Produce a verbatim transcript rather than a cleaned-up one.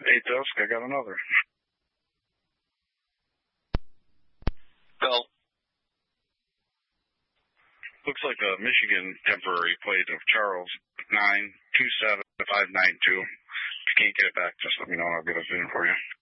Hey, Dusk, I got another. Bill. Looks like a Michigan temporary plate of Charles nine two seven five nine two. If you can't get it back, just let me know and I'll get it in for you.